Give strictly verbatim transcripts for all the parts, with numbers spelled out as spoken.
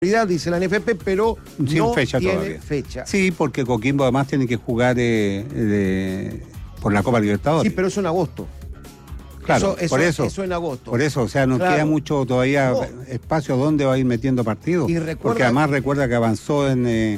dice la N F P, pero Sin no fecha tiene todavía. fecha. Sí, porque Coquimbo además tiene que jugar eh, de, por la Copa Libertadores. Sí, pero eso en agosto. Claro, eso, eso, por eso. Eso en agosto. Por eso, o sea, no Claro. queda mucho todavía No. espacio donde va a ir metiendo partidos. Y recuerda- porque además recuerda que avanzó en, eh,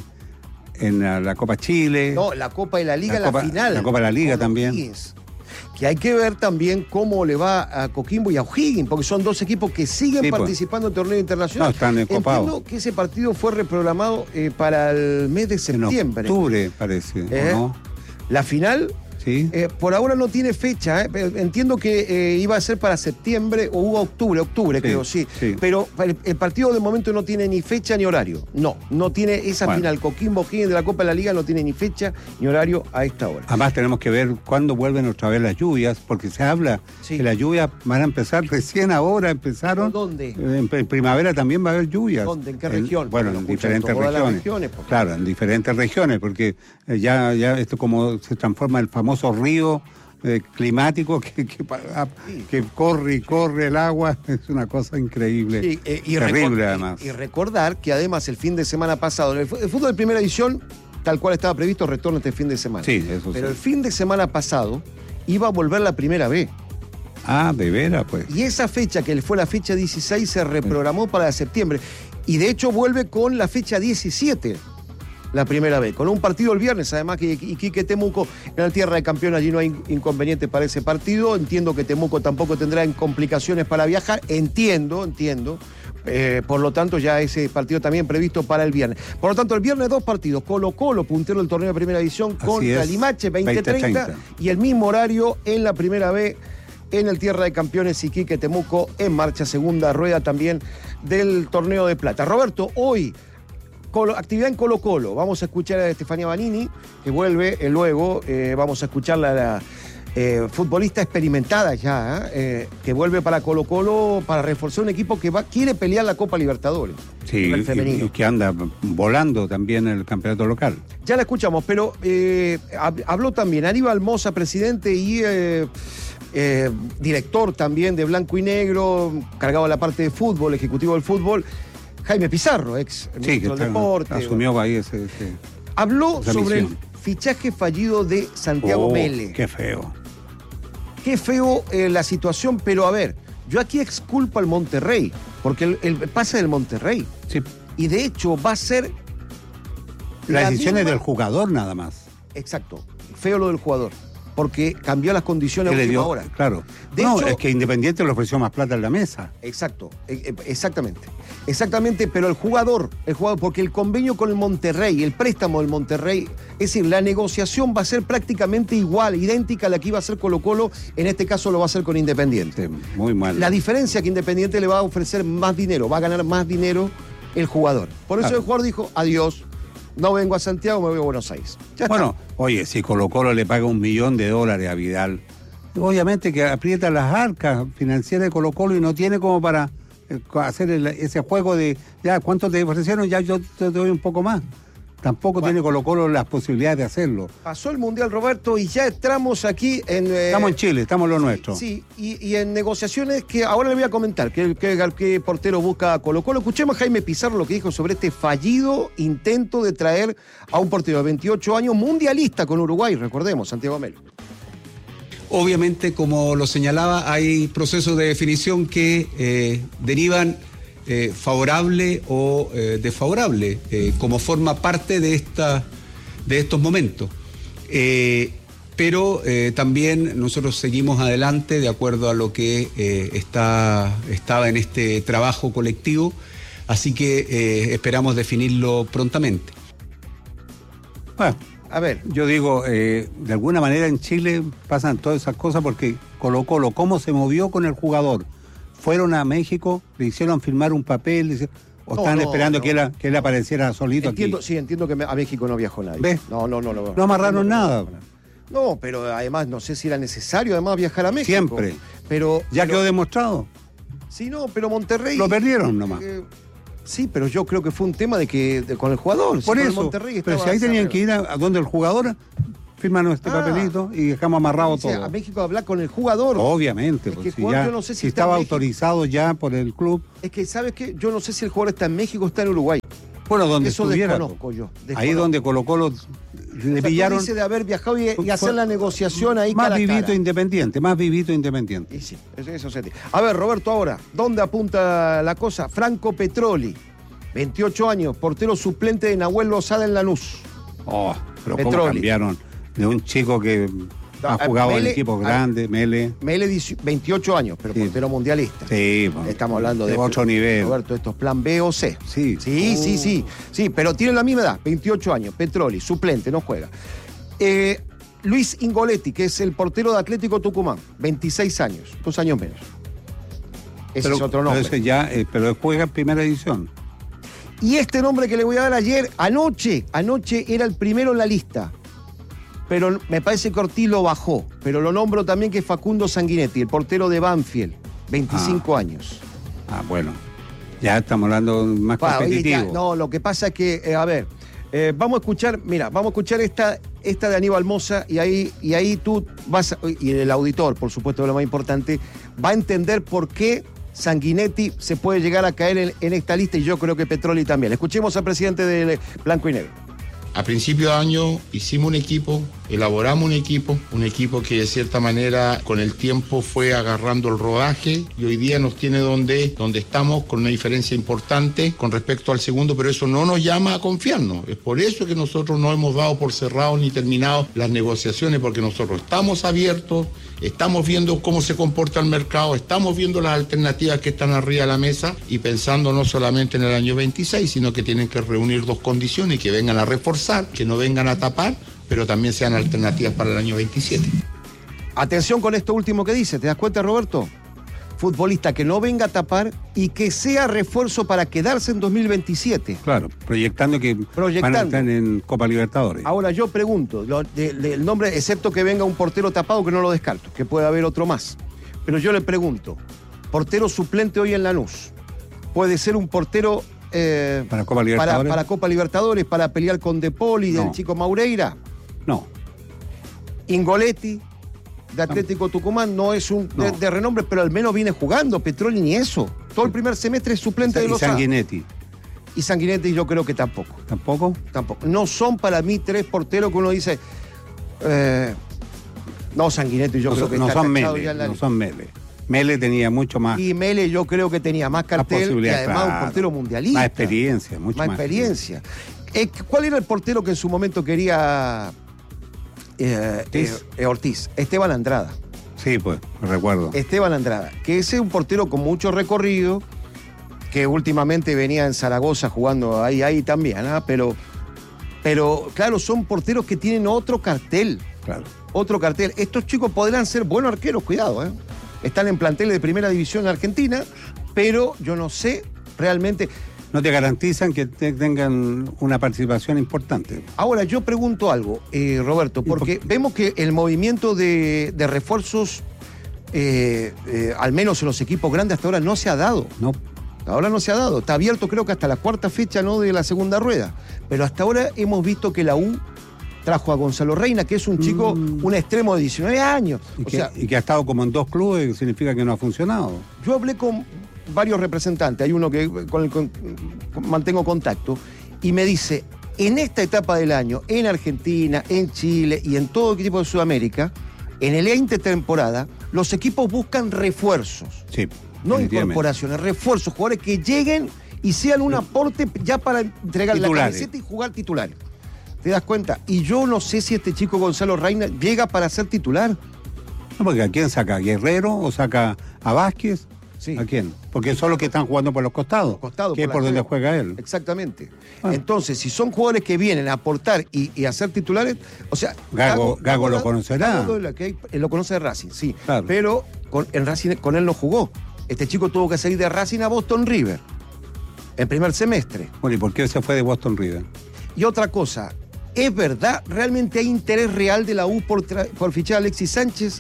en la, la Copa Chile. No, la Copa de la Liga, La la, Copa- final. la Copa de la Liga con también. O'Higgins. Que hay que ver también cómo le va a Coquimbo y a O'Higgins, porque son dos equipos que siguen Sí, pues. participando en torneo internacional. No, están encopados. Entiendo que ese partido fue reprogramado eh, para el mes de En septiembre. octubre, parece, ¿Eh? ¿o no? La final, Sí. eh, por ahora no tiene fecha. ¿eh? Pero entiendo que eh, iba a ser para septiembre o hubo octubre, octubre Sí, creo, sí. sí. Pero el, el partido de momento no tiene ni fecha ni horario. No, no tiene esa Bueno. final. Coquimbo O'Higgins de la Copa de la Liga no tiene ni fecha ni horario a esta hora. Además tenemos que ver cuándo vuelven otra vez las lluvias, porque se habla Sí. que las lluvias van a empezar recién ahora, empezaron. ¿Dónde? En, en primavera también va a haber lluvias. ¿Dónde? ¿En qué región? Bueno, Porque en lo escuchan diferentes todas las regiones. regiones, porque- Claro, en diferentes regiones, porque eh, ya, ya esto como se transforma el famoso río eh, climático que, que, pa- ah, Sí. que corre y corre el agua, es una cosa increíble. Sí, eh, y terrible recor- además. Y, y recordar que además el fin de semana pasado, el, fu- el fútbol de primera división, tal cual estaba previsto, retorna este fin de semana. Sí, eso Pero sí. el fin de semana pasado iba a volver la primera B. Ah, de veras, pues. Y esa fecha, que fue la fecha dieciséis, se reprogramó para septiembre. Y de hecho vuelve con la fecha diecisiete, la primera vez. Con un partido el viernes, además que Iquique Temuco, en la tierra de campeón, allí no hay inconveniente para ese partido. Entiendo que Temuco tampoco tendrá complicaciones para viajar. Entiendo, entiendo. Eh, por lo tanto, ya ese partido también previsto para el viernes. Por lo tanto, el viernes dos partidos. Colo-Colo, puntero del torneo de primera división, Así contra es. Limache, veinte treinta. veinte treinta. Y el mismo horario en la primera B, en el Tierra de Campeones, Iquique Temuco, en marcha, segunda rueda también del Torneo de Plata. Roberto, hoy, Colo- actividad en Colo Colo. Vamos a escuchar a Estefanía Banini, que vuelve eh, luego. eh, vamos a escucharla a la eh, futbolista experimentada ya, eh, que vuelve para Colo Colo para reforzar un equipo que va, quiere pelear la Copa Libertadores. Sí, el y, femenino. y que anda volando también en el campeonato local. Ya la escuchamos, pero eh, hab- habló también Aníbal Mosa, presidente y eh, eh, director también de Blanco y Negro, cargado de la parte de fútbol, ejecutivo del fútbol, Jaime Pizarro, ex Sí, que ministro del está- deporte. asumió ahí ese... ese- Habló esa sobre el misión. fichaje fallido de Santiago Oh, Mele. qué feo. Qué feo eh, la situación, pero a ver, yo aquí exculpo al Monterrey, porque el, el pase del Monterrey. Sí, Y de hecho va a ser... la la decisión es misma- del jugador nada más. Exacto, feo lo del jugador, porque cambió las condiciones Que a le última dio, hora. claro. De no, hecho- es que Independiente le ofreció más plata en la mesa. Exacto, eh, eh, exactamente. Exactamente, pero el jugador, el jugador, porque el convenio con el Monterrey, el préstamo del Monterrey, es decir, la negociación va a ser prácticamente igual, idéntica a la que iba a hacer Colo Colo, en este caso lo va a hacer con Independiente. Sí, muy mal. La diferencia es que Independiente le va a ofrecer más dinero, va a ganar más dinero el jugador. Por eso Claro. el jugador dijo, adiós, no vengo a Santiago, me voy a Buenos Aires. Ya está. Bueno, oye, si Colo Colo le paga un millón de dólares a Vidal, obviamente que aprieta las arcas financieras de Colo Colo y no tiene como para eh, hacer el- ese juego de, ya, ¿cuánto te ofrecieron? Ya yo te doy un poco más. Tampoco Bueno. tiene Colo Colo las posibilidades de hacerlo. Pasó el Mundial, Roberto, y ya entramos aquí en... eh, Estamos en Chile, estamos en lo nuestro. Sí, y, y en negociaciones que ahora le voy a comentar, que, que, que portero busca a Colo Colo. Escuchemos a Jaime Pizarro lo que dijo sobre este fallido intento de traer a un portero de veintiocho años, mundialista con Uruguay, recordemos, Santiago Melo. Obviamente, como lo señalaba, hay procesos de definición que eh, derivan eh, favorable o eh, desfavorable, eh, como forma parte de, esta, de estos momentos. Eh, pero eh, también nosotros seguimos adelante de acuerdo a lo que eh, está, estaba en este trabajo colectivo, así que eh, esperamos definirlo prontamente. Bueno, A ver, yo digo, eh, de alguna manera en Chile pasan todas esas cosas porque Colo Colo, ¿cómo se movió con el jugador? Fueron a México, le hicieron firmar un papel, le hicieron- o No, están no, esperando no. Que, él, que él apareciera solito entiendo, aquí. sí, entiendo que a México no viajó nadie. ¿Ves? No, no, no. No, No amarraron nada. No, pero además no sé si era necesario además viajar a México. Siempre. Pero, Ya pero- quedó demostrado. Sí, no, pero Monterrey... Lo perdieron nomás. eh, sí, pero yo creo que fue un tema de que de- con el jugador. Por si con el eso. Monterrey Pero estaba si ahí tenían arriba. que ir a, a donde el jugador Fírmanos este Ah. papelito y dejamos amarrado O sea, todo. a México hablar con el jugador. Obviamente, Es pues, que si, Juan, ya- yo no sé si si está estaba en México. autorizado ya por el club. Es que, ¿sabes qué? Yo no sé si el jugador está en México o está en Uruguay. Bueno, donde Eso estuviera. desconozco yo. Ahí desconozco. donde colocó los. O Le sea, tú pillaron. dices de haber viajado y, y Fue- hacer la negociación ahí Más cara a vivito cara. independiente, más vivito independiente. Y sí, eso, eso se entiende. A ver, Roberto, ahora, ¿dónde apunta la cosa? Franco Petroli, veintiocho años, portero suplente de Nahuel Lozada en Lanús. Oh, pero cómo Petroli. cambiaron de un chico que Ah, ha jugado Mele- en equipos ah, grandes, Mele. Mele, veintiocho años, pero Sí. portero mundialista. Sí, bueno, Estamos hablando de, otro nivel. Roberto, esto es plan B o C. Sí. Sí, Oh. sí, sí. Sí, pero tiene la misma edad, veintiocho años, Petroli, suplente, no juega. Eh, Luis Ingoletti, que es el portero de Atlético Tucumán, veintiséis años, dos años menos. Ese Pero- es otro pero nombre. ese ya, eh, pero él juega en primera división. Y este nombre que le voy a dar ayer, anoche, anoche era el primero en la lista. Pero me parece que Ortiz lo bajó. Pero lo nombro también que es Facundo Sanguinetti, el portero de Banfield, veinticinco años. Ah, bueno. Ya estamos hablando más Pa, oye, competitivo. ya, no, lo que pasa es que, eh, a ver, eh, vamos a escuchar, mira, vamos a escuchar esta, esta de Aníbal Mosa y ahí, y ahí tú vas, a- y el auditor, por supuesto, lo más importante, va a entender por qué Sanguinetti se puede llegar a caer en, en esta lista y yo creo que Petroli también. Escuchemos al presidente de Blanco y Negro. A principio de año hicimos un equipo, elaboramos un equipo, un equipo que de cierta manera con el tiempo fue agarrando el rodaje y hoy día nos tiene donde, donde estamos con una diferencia importante con respecto al segundo, pero eso no nos llama a confiarnos. Es por eso que nosotros no hemos dado por cerrado ni terminado las negociaciones, porque nosotros estamos abiertos, estamos viendo cómo se comporta el mercado, estamos viendo las alternativas que están arriba de la mesa y pensando no solamente en el año veintiséis, sino que tienen que reunir dos condiciones, que vengan a reforzar, que no vengan a tapar, pero también sean alternativas para el año veintisiete. Atención con esto último que dice, ¿te das cuenta, Roberto? Futbolista que no venga a tapar y que sea refuerzo para quedarse en dos mil veintisiete. Claro, proyectando que Proyectando. van a estar en Copa Libertadores. Ahora yo pregunto, lo- de- de- el nombre, excepto que venga un portero tapado, que no lo descarto, que puede haber otro más. Pero yo le pregunto, portero suplente hoy en Lanús, ¿puede ser un portero eh, Para Copa para, Libertadores. para Copa Libertadores, para pelear con De Paul y del No. chico Maureira? No, Ingoletti, de Atlético Tucumán, no es un de, No. de renombre, pero al menos viene jugando. Petroli ni eso. Todo el primer semestre es suplente de y Lozada. Sanguinetti. Y Sanguinetti yo creo que tampoco. ¿Tampoco? Tampoco. No son para mí tres porteros que uno dice. eh, no, Sanguinetti yo No, creo son- que no está son cachado Mele, ya en la no lista. son Mele. Mele tenía mucho más, Y Mele yo creo que tenía más más cartel y posibilidades. además un claro. portero mundialista. Más experiencia, mucho Más más. experiencia. Eh, ¿Cuál era el portero que en su momento quería eh, Ortiz. eh, Ortiz? Esteban Andrada. Sí, pues, lo recuerdo. Esteban Andrada, que ese es un portero con mucho recorrido, que últimamente venía en Zaragoza jugando ahí, ahí también, ¿ah? pero, pero claro, son porteros que tienen otro cartel, Claro. otro cartel. Estos chicos podrán ser buenos arqueros, cuidado, ¿eh? Están en planteles de primera división en Argentina, pero yo no sé realmente. No te garantizan que te- tengan una participación importante. Ahora, yo pregunto algo, eh, Roberto, ¿Y por porque qué? vemos que el movimiento de, de refuerzos, eh, eh, al menos en los equipos grandes, hasta ahora no se ha dado. No, Ahora no se ha dado. Está abierto creo que hasta la cuarta fecha, ¿no?, de la segunda rueda. Pero hasta ahora hemos visto que la U trajo a Gonzalo Reina, que es un chico, Mm. un extremo de diecinueve años. y O que, sea, y que ha estado como en dos clubes, significa que no ha funcionado. yo hablé con varios representantes, hay uno que con el que mantengo contacto, y me dice, en esta etapa del año, en Argentina, en Chile y en todo equipo de Sudamérica, en el intertemporada, los equipos buscan refuerzos. Sí. No definitivamente. incorporaciones, refuerzos, jugadores que lleguen y sean un aporte ya para entregar la Titulares. camiseta y jugar titular. ¿Te das cuenta? Y yo no sé si este chico Gonzalo Reina llega para ser titular. No, porque ¿a quién saca? ¿A Guerrero o saca a Vázquez? Sí. ¿A quién? Porque son los que están jugando por los costados. Costados, que es la por donde zona. juega él. Exactamente. Bueno. Entonces, si son jugadores que vienen a aportar y, y a ser titulares, o sea... Gago- Gago lo conocerá. Gago lo, que hay- él lo conoce de Racing, sí. Claro. Pero con, en Racing, con él no jugó. Este chico tuvo que salir de Racing a Boston River en primer semestre. Bueno, ¿y por qué se fue de Boston River? Y otra cosa, ¿es verdad? ¿Realmente hay interés real de la U por, tra- por fichar a Alexis Sánchez?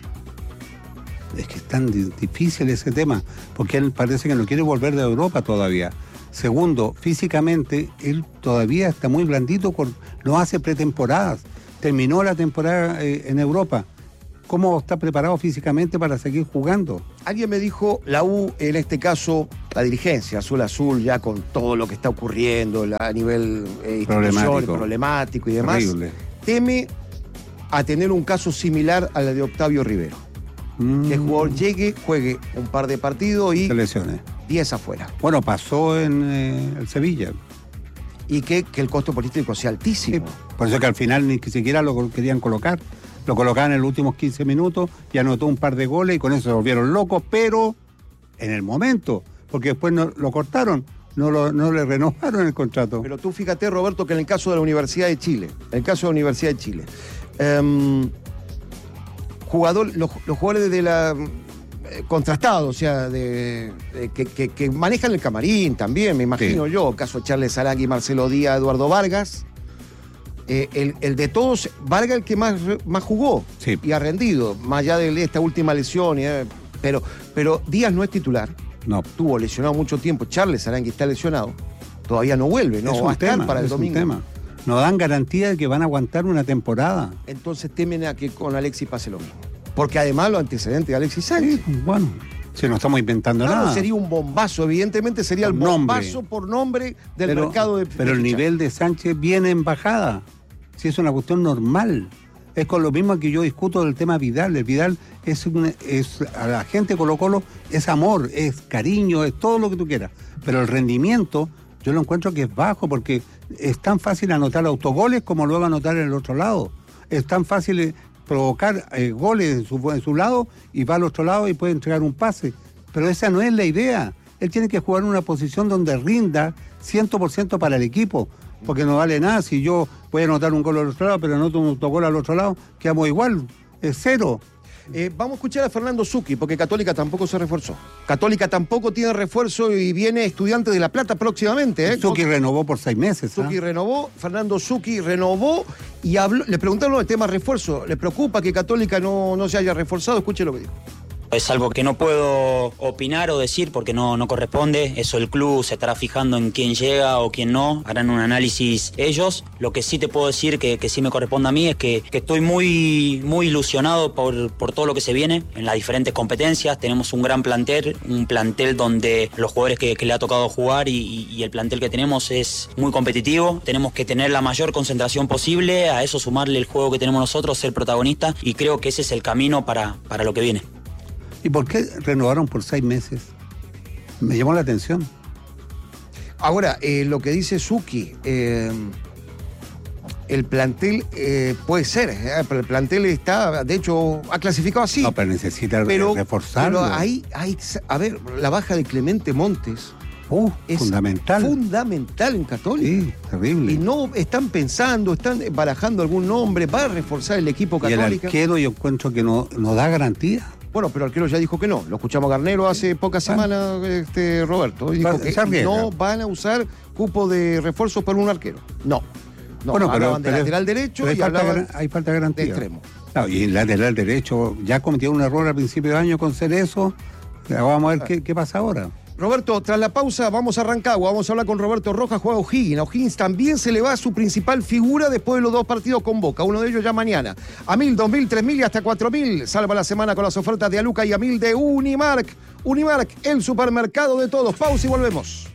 Es que es tan di- difícil ese tema, porque él parece que no quiere volver de Europa todavía. Segundo, físicamente, él todavía está muy blandito, por, no hace pretemporadas. terminó la temporada eh, en Europa. ¿Cómo está preparado físicamente para seguir jugando? Alguien me dijo, la U, en este caso, la dirigencia, Azul Azul, ya con todo lo que está ocurriendo la, a nivel eh, Problemático. problemático y demás, Horrible. teme a tener un caso similar a la de Octavio Rivero. Mm. Que el jugador llegue, juegue un par de partidos y Se lesione. diez afuera. Bueno, pasó en eh, el Sevilla. Y que, que el costo político sea altísimo. Sí, por eso que al final ni siquiera lo querían colocar. Lo colocaban en los últimos quince minutos y anotó un par de goles y con eso se volvieron locos, pero en el momento, porque después no, lo cortaron, no, lo, no le renovaron el contrato. Pero tú fíjate, Roberto, que en el caso de la Universidad de Chile, en el caso de la Universidad de Chile, um, jugador, los, los jugadores de la eh, contrastados, o sea, de, de que, que, que manejan el camarín también, me imagino Sí. yo, el caso de Charles Arangui, Marcelo Díaz, Eduardo Vargas. Eh, el, el de todos, Vargas el que más, más jugó Sí. y ha rendido, más allá de esta última lesión, eh, pero, pero Díaz no es titular, No, tuvo lesionado mucho tiempo, Charles Arangui está lesionado, todavía no vuelve, no es va un a estar tema, para el es un domingo. tema. No dan garantía de que van a aguantar una temporada. Entonces temen a que con Alexis pase lo mismo, porque además los antecedentes de Alexis Sánchez. Sí, bueno, si no estamos inventando Claro, nada. sería un bombazo, evidentemente sería Por el nombre. bombazo por nombre del pero, mercado de pero de el fichaje. nivel de Sánchez viene en bajada. Si es una cuestión normal. Es con lo mismo que yo discuto del tema Vidal. El Vidal es, un, es a la gente Colo Colo es amor, es cariño, es todo lo que tú quieras. Pero el rendimiento yo lo encuentro que es bajo porque es tan fácil anotar autogoles como luego anotar en el otro lado. Es tan fácil eh, provocar eh, goles en su, en su lado y va al otro lado y puede entregar un pase. Pero esa no es la idea. Él tiene que jugar en una posición donde rinda cien por ciento para el equipo. Porque no vale nada si yo voy a anotar un gol al otro lado, pero anoto un autogol al otro lado, quedamos igual, es cero. Eh, vamos a escuchar a Fernando Zucchi, porque Católica tampoco se reforzó. Católica tampoco tiene refuerzo y viene Estudiante de La Plata próximamente. ¿eh? Zucchi renovó por seis meses. Zucchi ¿ah? renovó, Fernando Zucchi renovó y habló, le preguntaron el tema refuerzo. ¿Le preocupa que Católica no, no se haya reforzado? Escuche lo que dijo. Es algo que no puedo opinar o decir porque no, no corresponde. Eso el club se estará fijando en quién llega o quién no. Harán un análisis ellos. Lo que sí te puedo decir que, que sí me corresponde a mí es que, que estoy muy, muy ilusionado por, por todo lo que se viene en las diferentes competencias. Tenemos un gran plantel, un plantel donde los jugadores que, que le ha tocado jugar y, y, y el plantel que tenemos es muy competitivo. Tenemos que tener la mayor concentración posible, a eso sumarle el juego que tenemos nosotros, ser protagonistas, y creo que ese es el camino para, para lo que viene. ¿Y por qué renovaron por seis meses? Me llamó la atención. Ahora, eh, lo que dice Zucchi, eh, el plantel eh, puede ser, eh, pero el plantel está, de hecho, ha clasificado así. No, pero necesita pero, reforzarlo. Pero ahí, hay, a ver, la baja de Clemente Montes Uh, es fundamental. fundamental en Católica. Sí, terrible. Y no están pensando, están barajando algún nombre para reforzar el equipo Y el Católica. arquero yo encuentro que no, no da garantía. Bueno, pero el arquero ya dijo que no. Lo escuchamos a Garnero hace pocas Ah. semanas, este, Roberto. Dijo Va- que se arriesga. no van a usar cupo de refuerzos para un arquero. No. No, Bueno, pero- hablaban de pero- lateral derecho pero hay y falta, hablaban gar- hay falta de garantía. de extremo. Claro, y el lateral derecho ya cometió un error al principio de año con Cerezo. Vamos a ver qué, qué pasa ahora. Roberto, tras la pausa vamos a Rancagua, vamos a hablar con Roberto Rojas, juega O'Higgins. A O'Higgins también se le va su principal figura después de los dos partidos con Boca, uno de ellos ya mañana. A mil, dos mil, tres mil y hasta cuatro mil. Salva la semana con las ofertas de Aluca y a mil de Unimark. Unimark, el supermercado de todos. Pausa y volvemos.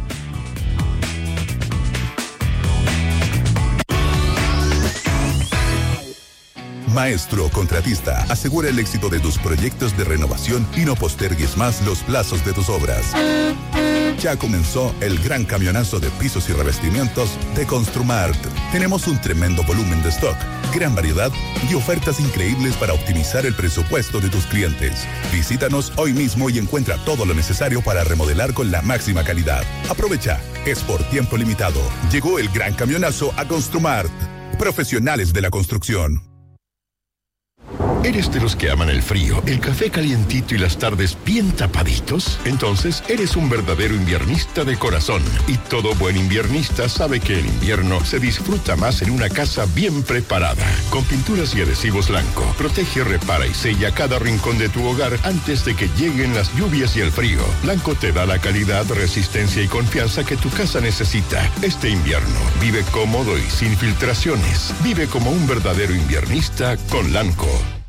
Maestro Contratista, asegura el éxito de tus proyectos de renovación y no postergues más los plazos de tus obras. Ya comenzó el gran camionazo de pisos y revestimientos de Construmart. Tenemos un tremendo volumen de stock, gran variedad y ofertas increíbles para optimizar el presupuesto de tus clientes. Visítanos hoy mismo y encuentra todo lo necesario para remodelar con la máxima calidad. Aprovecha, es por tiempo limitado. Llegó el gran camionazo a Construmart. Profesionales de la construcción. ¿Eres de los que aman el frío, el café calientito y las tardes bien tapaditos? Entonces, eres un verdadero inviernista de corazón. Y todo buen inviernista sabe que el invierno se disfruta más en una casa bien preparada. Con pinturas y adhesivos Lanco, protege, repara y sella cada rincón de tu hogar antes de que lleguen las lluvias y el frío. Lanco te da la calidad, resistencia y confianza que tu casa necesita. Este invierno, vive cómodo y sin filtraciones. Vive como un verdadero inviernista con Lanco.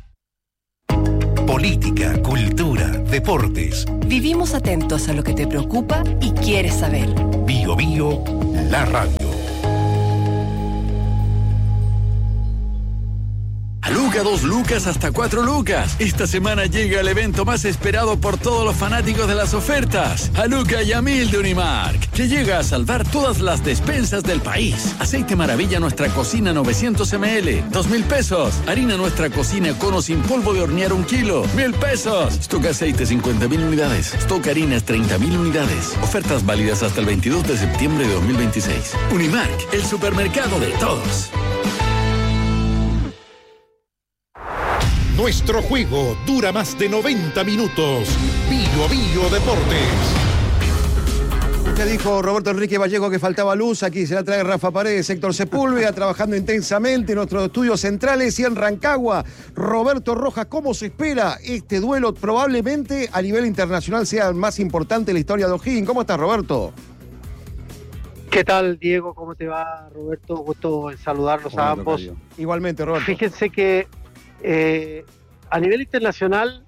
Política, cultura, deportes. Vivimos atentos a lo que te preocupa y quieres saber. Bio Bio, la radio. A Luca, dos lucas hasta cuatro lucas. Esta semana llega el evento más esperado por todos los fanáticos de las ofertas. A Luca y a mil de Unimark, que llega a salvar todas las despensas del país. Aceite Maravilla Nuestra Cocina novecientos mililitros, dos mil pesos. Harina Nuestra Cocina Cono sin polvo de hornear un kilo, mil pesos. Stock Aceite cincuenta mil unidades. Stock Harinas treinta mil unidades. Ofertas válidas hasta el veintidós de septiembre de dos mil veintiséis. Unimark, el supermercado de todos. Nuestro juego dura más de noventa minutos. Bio Bio Deportes. Ya dijo Roberto Enrique Vallejo que faltaba luz. Aquí se la trae Rafa Paredes, Héctor Sepúlveda, trabajando intensamente en nuestros estudios centrales y en Rancagua. Roberto Rojas, ¿cómo se espera este duelo? Probablemente a nivel internacional sea el más importante en la historia de O'Higgins. ¿Cómo estás, Roberto? ¿Qué tal, Diego? ¿Cómo te va, Roberto? Gusto en saludarlos Hola, a ambos. Tocayo. Igualmente, Roberto. Fíjense que eh, a nivel internacional,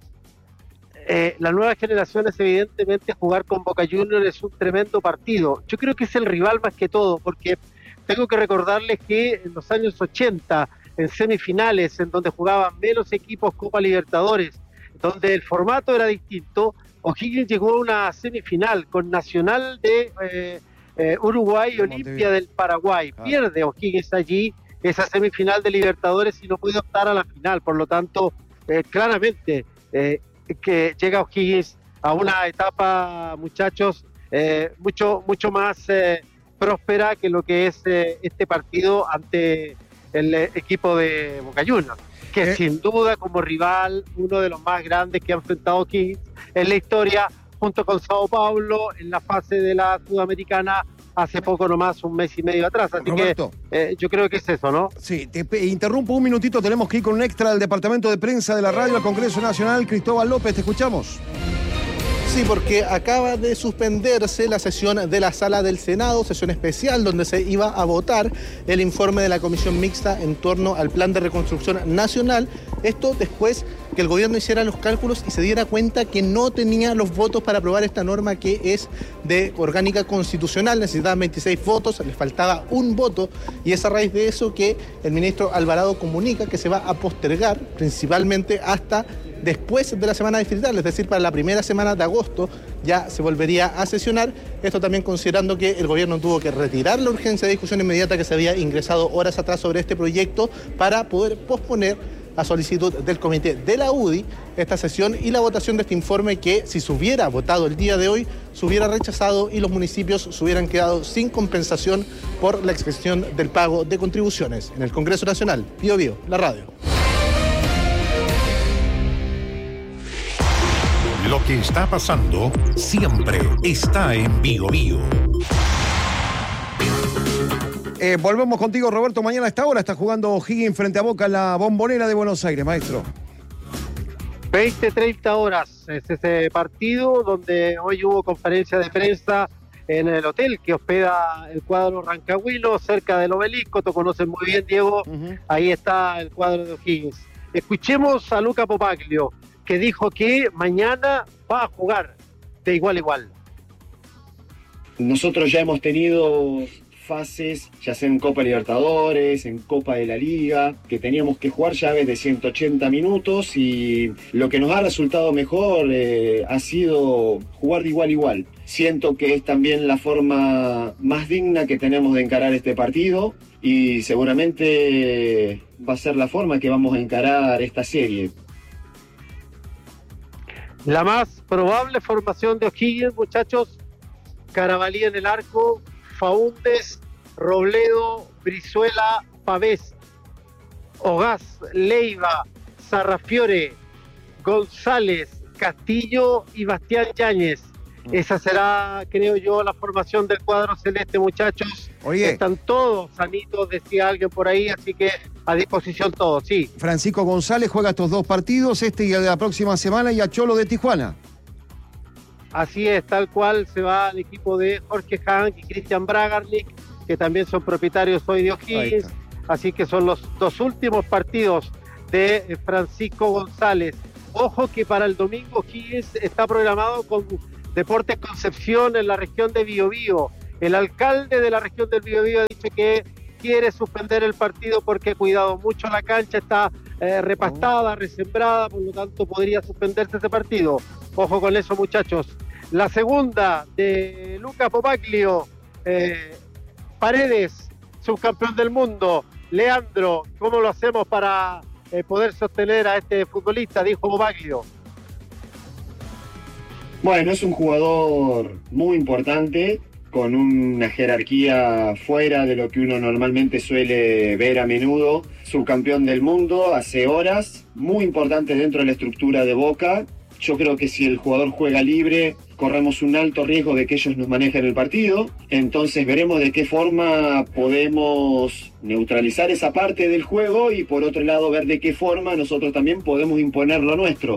eh, las nuevas generaciones, evidentemente, jugar con Boca Juniors es un tremendo partido. Yo creo que es el rival más que todo, porque tengo que recordarles que en los años ochenta, en semifinales, en donde jugaban menos equipos Copa Libertadores, donde el formato era distinto, O'Higgins llegó a una semifinal con Nacional de eh, eh, Uruguay y Olimpia del Paraguay. Ah. Pierde O'Higgins allí esa semifinal de Libertadores y no puede optar a la final. Por lo tanto, eh, claramente eh, que llega O'Higgins a una etapa, muchachos, eh, mucho mucho más eh, próspera que lo que es eh, este partido ante el eh, equipo de Boca Juniors, que eh. sin duda como rival, uno de los más grandes que ha enfrentado O'Higgins en la historia, junto con Sao Paulo en la fase de la Sudamericana hace poco nomás, un mes y medio atrás. Así Roberto, que eh, yo creo que es eso, ¿no? Sí, te interrumpo un minutito, tenemos que ir con un extra del Departamento de Prensa de la Radio al Congreso Nacional. Cristóbal López, te escuchamos. Sí, porque acaba de suspenderse la sesión de la Sala del Senado, sesión especial donde se iba a votar el informe de la Comisión Mixta en torno al Plan de Reconstrucción Nacional. Esto después que el gobierno hiciera los cálculos y se diera cuenta que no tenía los votos para aprobar esta norma que es de orgánica constitucional. Necesitaban veintiséis votos, les faltaba un voto y es a raíz de eso que el ministro Alvarado comunica que se va a postergar principalmente hasta después de la semana distrital, es decir, para la primera semana de agosto ya se volvería a sesionar. Esto también considerando que el gobierno tuvo que retirar la urgencia de discusión inmediata que se había ingresado horas atrás sobre este proyecto para poder posponer a solicitud del comité de la U D I esta sesión y la votación de este informe que, si se hubiera votado el día de hoy, se hubiera rechazado y los municipios se hubieran quedado sin compensación por la excepción del pago de contribuciones. En el Congreso Nacional, Bio Bio, la radio. Lo que está pasando siempre está en Bio Bio. Eh, volvemos contigo, Roberto. Mañana a esta hora está jugando O'Higgins frente a Boca en la Bombonera de Buenos Aires, maestro. veinte, treinta horas es ese partido donde hoy hubo conferencia de prensa en el hotel que hospeda el cuadro rancagüino, cerca del Obelisco. Tú conoces muy bien, Diego. Uh-huh. Ahí está el cuadro de O'Higgins. Escuchemos a Luca Popaglio, que dijo que mañana va a jugar de igual a igual. Nosotros ya hemos tenido fases, ya sea en Copa Libertadores, en Copa de la Liga, que teníamos que jugar llaves de ciento ochenta minutos y lo que nos ha resultado mejor eh, ha sido jugar de igual a igual. Siento que es también la forma más digna que tenemos de encarar este partido y seguramente va a ser la forma que vamos a encarar esta serie. La más probable formación de O'Higgins, muchachos: Carabalí en el arco, Faúndez, Robledo, Brizuela, Pavés, Ogaz, Leiva, Sarrafiore, González, Castillo y Bastián Yáñez. Esa será, creo yo, la formación del cuadro celeste, muchachos. Oye. Están todos sanitos, decía alguien por ahí, así que a disposición todos, sí. Francisco González juega estos dos partidos, este y el de la próxima semana, y a Cholo de Tijuana. Así es, tal cual se va el equipo de Jorge Hank y Cristian Bragarnik, que también son propietarios hoy de O'Higgins. Así que son los dos últimos partidos de Francisco González. Ojo que para el domingo O'Higgins está programado con Deportes Concepción en la región de Biobío. El alcalde de la región del Biobío ha dicho que quiere suspender el partido porque, cuidado, mucho la cancha está eh, repastada, resembrada, por lo tanto podría suspenderse ese partido. Ojo con eso, muchachos. La segunda de Luca Popaglio, eh, Paredes, subcampeón del mundo. Leandro, ¿cómo lo hacemos para eh, poder sostener a este futbolista? Dijo Popaglio. Bueno, es un jugador muy importante, con una jerarquía fuera de lo que uno normalmente suele ver a menudo. Subcampeón del mundo hace horas, muy importante dentro de la estructura de Boca. Yo creo que si el jugador juega libre, corremos un alto riesgo de que ellos nos manejen el partido. Entonces veremos de qué forma podemos neutralizar esa parte del juego y, por otro lado, ver de qué forma nosotros también podemos imponer lo nuestro.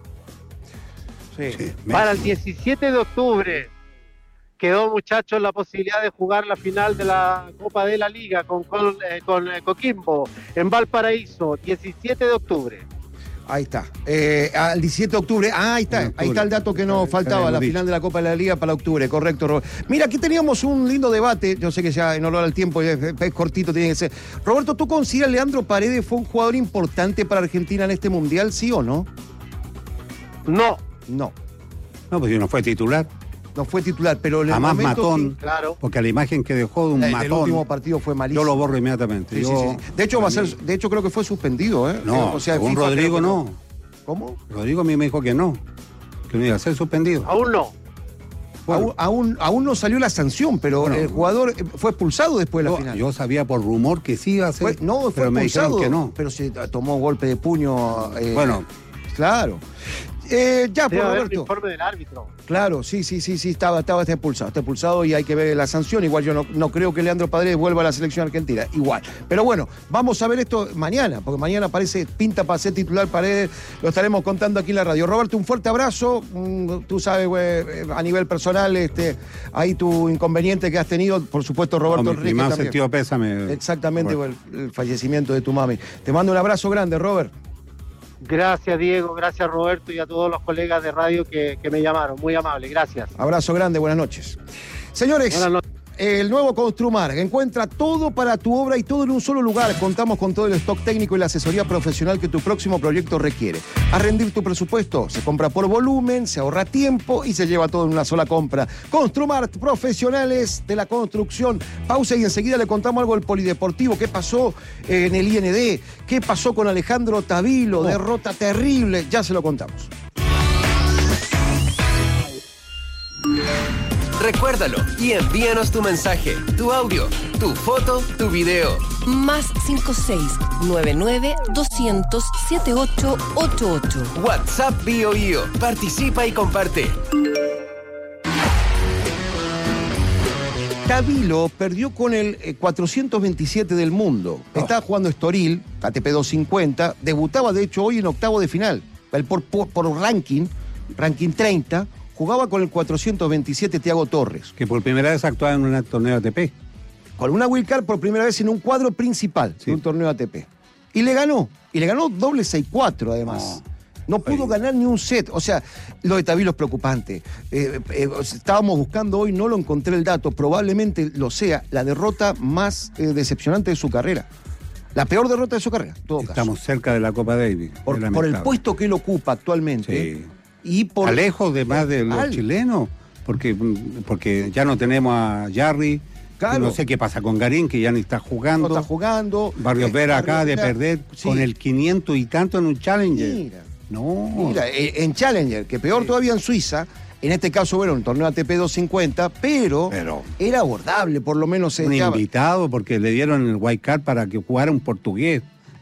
Sí. Sí, para el diecisiete de octubre quedó, muchachos, la posibilidad de jugar la final de la Copa de la Liga con, con, eh, con eh, Coquimbo en Valparaíso, diecisiete de octubre. Ahí está, eh, al diecisiete de octubre, ah, ahí está, ahí está el dato que nos faltaba, la final de la Copa de la Liga para octubre, correcto, Robert. Mira, aquí teníamos un lindo debate, yo sé que ya en honor al tiempo es, es cortito, tiene que ser. Roberto, ¿tú consideras Leandro Paredes fue un jugador importante para Argentina en este Mundial, sí o no? No. No. No, pues si no fue titular. No fue titular, pero en el Además momento, matón, sí, claro. Porque la imagen que dejó de un el, matón. El último partido fue malísimo. Yo lo borro inmediatamente. Sí, yo, sí, sí. De hecho, va a ser, de hecho creo que fue suspendido, ¿eh? No, o sea, según FIFA Rodrigo no. no. ¿Cómo? Rodrigo a mí me dijo que no, que no iba a ser suspendido. Aún no. Bueno. Aún, aún, aún no salió la sanción, pero bueno, el jugador fue expulsado después de la yo, final. Yo sabía por rumor que sí iba a ser, fue, no, fue pero expulsado, me dijeron que no. Pero se tomó golpe de puño. Eh, bueno. Claro. Eh, ya, por Roberto. Roberto. El informe del árbitro. Claro, sí, sí, sí, sí, estaba, estaba está expulsado, está expulsado y hay que ver la sanción. Igual yo no, no creo que Leandro Paredes vuelva a la selección argentina, igual. Pero bueno, vamos a ver esto mañana, porque mañana parece, pinta para ser titular Paredes, lo estaremos contando aquí en la radio. Roberto, un fuerte abrazo, tú sabes, güey, a nivel personal, este, ahí tu inconveniente que has tenido, por supuesto, Roberto no, Enrique. Mi más también. sentido pésame. Exactamente, el, el fallecimiento de tu mami. Te mando un abrazo grande, Robert. Gracias, Diego, gracias, Roberto, y a todos los colegas de radio que, que me llamaron. Muy amable, gracias. Abrazo grande, buenas noches. Señores, buenas noches. El nuevo Construmar encuentra todo para tu obra y todo en un solo lugar. Contamos con todo el stock técnico y la asesoría profesional que tu próximo proyecto requiere. A rendir tu presupuesto, se compra por volumen, se ahorra tiempo y se lleva todo en una sola compra. Construmar, profesionales de la construcción. Pausa y enseguida le contamos algo del polideportivo. ¿Qué pasó en el I N D? ¿Qué pasó con Alejandro Tavilo? Oh. Derrota terrible. Ya se lo contamos. Recuérdalo y envíanos tu mensaje, tu audio, tu foto, tu video. Más cinco seis nueve nueve dos cero cero siete ocho ocho ocho. WhatsApp Bio Bio. Participa y comparte. Tavilo perdió con el eh, cuatrocientos veintisiete del mundo. Oh. Estaba jugando Estoril, A T P doscientos cincuenta. Debutaba, de hecho, hoy en octavo de final. El por, por, por ranking, ranking treinta. Jugaba con el cuatrocientos veintisiete Thiago Torres. Que por primera vez actuaba en un torneo A T P. Con una wildcard por primera vez en un cuadro principal sí. de un torneo A T P. Y le ganó. Y le ganó doble seis cuatro además. No, no pudo Ay. ganar ni un set. O sea, lo de Tavilo es preocupante. Eh, eh, estábamos buscando hoy, no lo encontré el dato. Probablemente lo sea la derrota más eh, decepcionante de su carrera. La peor derrota de su carrera, en todo Estamos caso. cerca de la Copa Davis. Por, por el puesto que él ocupa actualmente. Sí. Y por lejos de más de los chilenos, porque, porque ya no tenemos a Jarry, claro. No sé qué pasa con Garín, que ya ni está jugando. No está jugando. Barrios eh, Vera acá Barrios de Vera, perder sí. con el quinientos y tanto en un Challenger. Mira, no. Mira, en Challenger, que peor sí. todavía en Suiza, en este caso, bueno, un torneo A T P doscientos cincuenta, pero, pero era abordable, por lo menos. Un estaba. invitado, porque le dieron el white card para que jugara un portugués.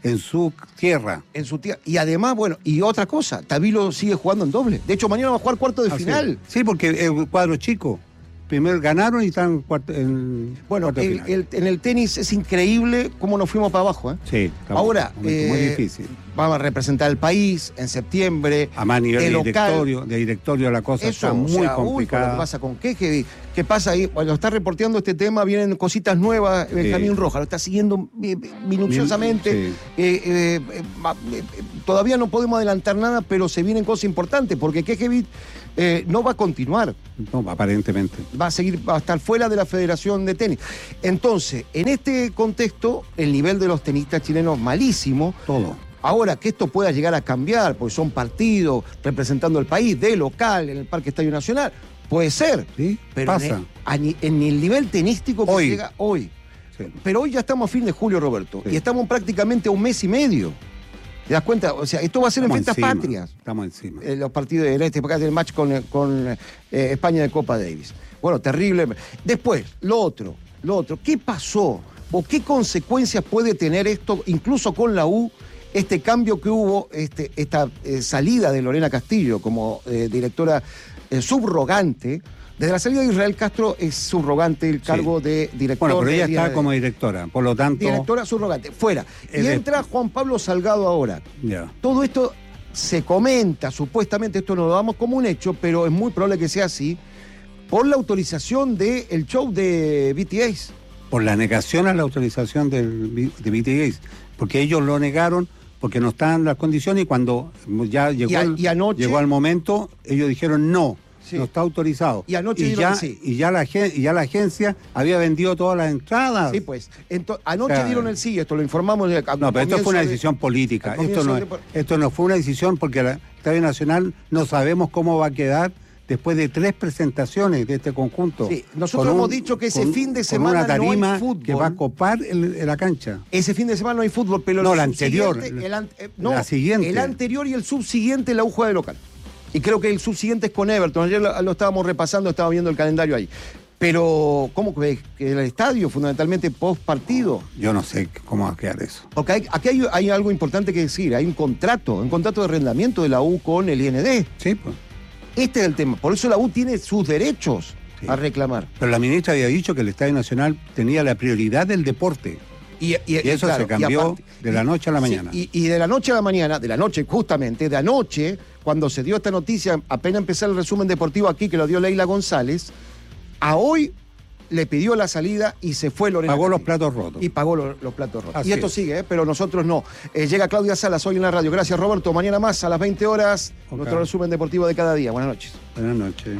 en su tierra. En su tierra. Y además, bueno, y otra cosa, Tabilo sigue jugando en doble. De hecho, mañana va a jugar cuarto de Así final. es. Sí, porque el cuadro chico. Primero ganaron y están cuarto, en bueno, cuarto de el, final. el, en el tenis es increíble cómo nos fuimos para abajo. ¿eh? Sí, estamos, ahora, eh, muy difícil. Vamos a representar el país en septiembre. A más nivel de local. directorio, de directorio la cosa Eso, está muy o sea, complicada. Uy, ¿qué pasa con qué? ¿Qué, qué pasa ahí? Cuando está reporteando este tema, vienen cositas nuevas. Sí. Benjamín Rojas lo está siguiendo minuciosamente. Sí. Eh, eh, eh, eh, todavía no podemos adelantar nada, pero se vienen cosas importantes, porque Kekevich eh, no va a continuar. No, aparentemente. Va a seguir, va a estar fuera de la Federación de Tenis. Entonces, en este contexto, el nivel de los tenistas chilenos malísimo. Todo. Ahora, que esto pueda llegar a cambiar, porque son partidos representando al país, de local, en el Parque Estadio Nacional, puede ser. Sí, pero pasa. En, en el nivel tenístico que hoy. llega hoy. Sí. Pero hoy ya estamos a fin de julio, Roberto, sí. y estamos prácticamente a un mes y medio. ¿Te das cuenta? O sea, esto va a ser estamos en fiestas encima, patrias. Estamos encima. Eh, los partidos del este, porque el match con, con eh, España de Copa Davis. Bueno, terrible. Después, lo otro, lo otro. ¿Qué pasó? ¿O qué consecuencias puede tener esto, incluso con la U, este cambio que hubo, este, esta eh, salida de Lorena Castillo como eh, directora eh, subrogante? Desde la salida de Israel Castro es subrogante el cargo sí. de directora. Bueno, pero ella está de, como directora, por lo tanto... Directora subrogante, fuera. Y de... entra Juan Pablo Salgado ahora. Yeah. Todo esto se comenta, supuestamente esto no lo damos como un hecho, pero es muy probable que sea así, por la autorización del show de B T S. Por la negación a la autorización del, de B T S, porque ellos lo negaron porque no estaban las condiciones y cuando ya llegó, y a, el, y anoche, llegó al momento, ellos dijeron no. Sí. No está autorizado. Y anoche y ya, sí. y, ya la, y ya la agencia había vendido todas las entradas. Sí, pues. Ento, anoche o sea, dieron el sí, esto lo informamos. De, no, pero esto fue una decisión de, política. Esto no, de... esto no fue una decisión porque la Estadio Nacional no sabemos cómo va a quedar después de tres presentaciones de este conjunto. Sí, nosotros hemos un, dicho que ese con, fin de semana una tarima no hay fútbol. Que va a copar el, el, la cancha. Ese fin de semana no hay fútbol, pero no, el la anterior. El, eh, no, la siguiente. El anterior y el subsiguiente la U juega de local. Y creo que el subsiguiente es con Everton. Ayer lo, lo estábamos repasando, estaba viendo el calendario ahí. Pero, ¿cómo ves? Que el estadio, fundamentalmente, post partido. Yo no sé cómo va a quedar eso. Porque hay, aquí hay, hay algo importante que decir. Hay un contrato, un contrato de arrendamiento de la U con el I N D. Sí, pues. Este es el tema. Por eso la U tiene sus derechos sí. a reclamar. Pero la ministra había dicho que el Estadio Nacional tenía la prioridad del deporte. Y, y, y eso claro, se cambió aparte, de la noche a la mañana. Sí, y, y de la noche a la mañana, de la noche justamente, de anoche, cuando se dio esta noticia, apenas empezó el resumen deportivo aquí, que lo dio Leila González, a hoy le pidió la salida y se fue Lorena. Pagó los platos rotos. Y pagó lo, los platos rotos. Así y esto es. sigue, ¿eh? Pero nosotros no. Eh, llega Claudia Salas hoy en la radio. Gracias, Roberto. Mañana más a las veinte horas, okay. Nuestro resumen deportivo de cada día. Buenas noches. Buenas noches.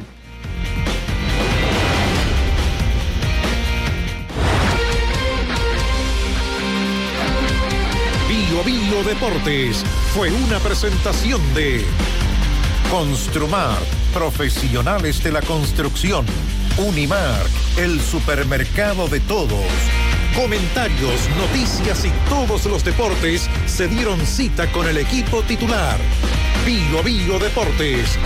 Bio Bio Deportes fue una presentación de Construmar, profesionales de la construcción. Unimark, el supermercado de todos. Comentarios, noticias y todos los deportes se dieron cita con el equipo titular. Bio Bio Deportes.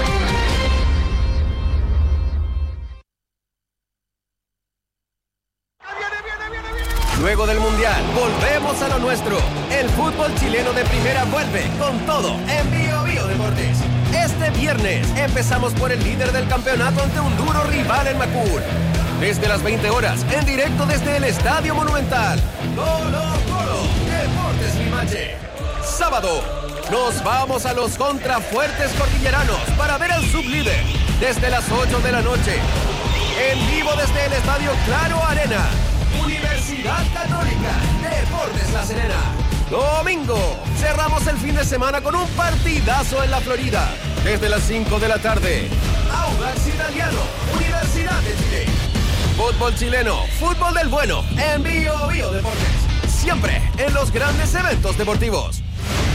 Luego del Mundial, volvemos a lo nuestro. El fútbol chileno de primera vuelve con todo en Bio Bio Deportes. Este viernes empezamos por el líder del campeonato ante un duro rival en Macul. Desde las veinte horas, en directo desde el Estadio Monumental. Colo Colo, Deportes Limache. Sábado, nos vamos a los contrafuertes cordilleranos para ver al sublíder desde las ocho de la noche. En vivo desde el Estadio Claro Arena. Universidad Católica, Deportes La Serena. Domingo, cerramos el fin de semana con un partidazo en la Florida. Desde las cinco de la tarde. Audax Italiano, Universidad de Chile. Fútbol chileno, fútbol del bueno, en Bio Bio Deportes. Siempre en los grandes eventos deportivos.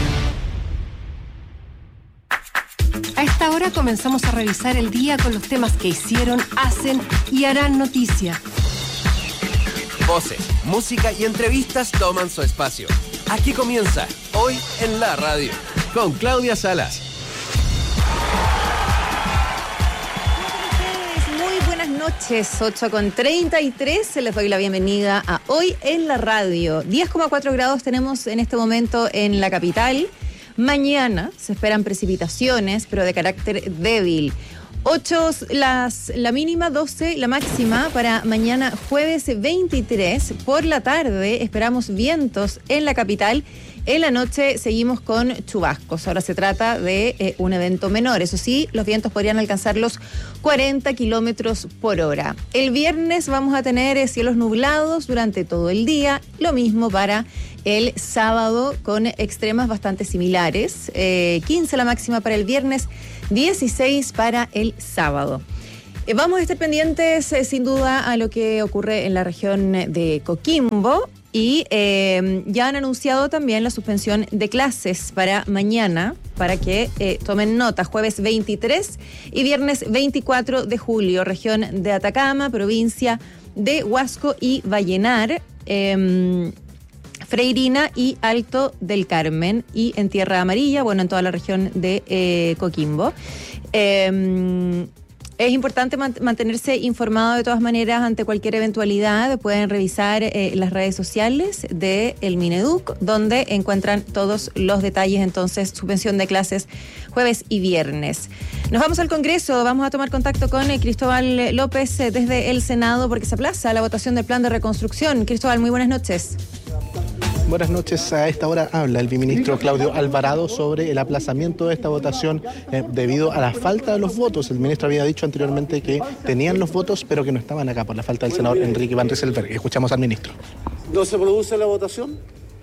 A esta hora comenzamos a revisar el día con los temas que hicieron, hacen y harán noticia. Voces, música y entrevistas toman su espacio. Aquí comienza, hoy en la radio, con Claudia Salas. Muy buenas noches, ocho con treinta y tres. Les doy la bienvenida a Hoy en la Radio. diez coma cuatro grados tenemos en este momento en la capital. Mañana se esperan precipitaciones, pero de carácter débil. ocho las, la mínima, doce la máxima para mañana jueves veintitrés. Por la tarde esperamos vientos en la capital. En la noche seguimos con chubascos. Ahora se trata de eh, un evento menor. Eso sí, los vientos podrían alcanzar los cuarenta kilómetros por hora. El viernes vamos a tener eh, cielos nublados durante todo el día. Lo mismo para el sábado con extremas bastante similares. Eh, quince la máxima para el viernes, dieciséis para el sábado. Eh, vamos a estar pendientes eh, sin duda a lo que ocurre en la región de Coquimbo. Y eh, ya han anunciado también la suspensión de clases para mañana, para que eh, tomen nota, jueves veintitrés y viernes veinticuatro de julio, región de Atacama, provincia de Huasco y Vallenar, eh, Freirina y Alto del Carmen, y en Tierra Amarilla, bueno, en toda la región de eh, Coquimbo. Eh, Es importante mantenerse informado de todas maneras ante cualquier eventualidad. Pueden revisar eh, las redes sociales del Mineduc, donde encuentran todos los detalles. Entonces, suspensión de clases jueves y viernes. Nos vamos al Congreso. Vamos a tomar contacto con eh, Cristóbal López eh, desde el Senado, porque se aplaza la votación del plan de reconstrucción. Cristóbal, muy buenas noches. Buenas noches. A esta hora habla el viceministro Claudio Alvarado sobre el aplazamiento de esta votación eh, debido a la falta de los votos. El ministro había dicho anteriormente que tenían los votos, pero que no estaban acá por la falta del senador Enrique Van Rieselberghe. Escuchamos al ministro. No se produce la votación